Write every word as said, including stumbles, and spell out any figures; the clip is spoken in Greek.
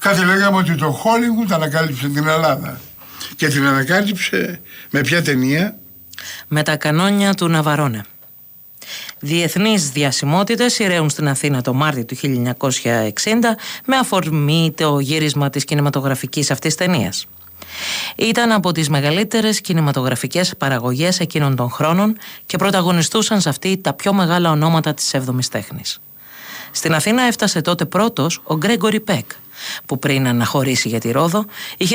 Κάθε λέγαμε ότι το Hollywood ανακάλυψε την Ελλάδα. Και την ανακάλυψε με ποια ταινία? Με τα κανόνια του Ναβαρώνε. Διεθνείς διασημότητες ηραίουν στην Αθήνα το Μάρτιο του χίλια εννιακόσια εξήντα με αφορμή το γύρισμα της κινηματογραφικής αυτής ταινίας. Ήταν από τις μεγαλύτερες κινηματογραφικές παραγωγές εκείνων των χρόνων και πρωταγωνιστούσαν σε αυτή τα πιο μεγάλα ονόματα της έβδομης τέχνης. Στην Αθήνα έφτασε τότε πρώτος ο Γκρέγκορι Πεκ, που πριν αναχωρήσει για τη Ρόδο είχε